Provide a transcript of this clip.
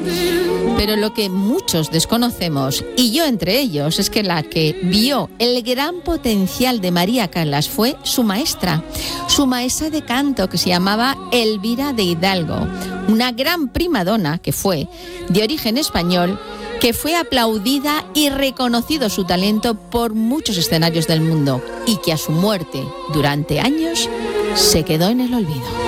Pero lo que muchos desconocemos, y yo entre ellos, es que la que vio el gran potencial de María Callas fue su maestra de canto, que se llamaba Elvira de Hidalgo, una gran primadona que fue de origen español, que fue aplaudida y reconocido su talento por muchos escenarios del mundo y que a su muerte, durante años, se quedó en el olvido.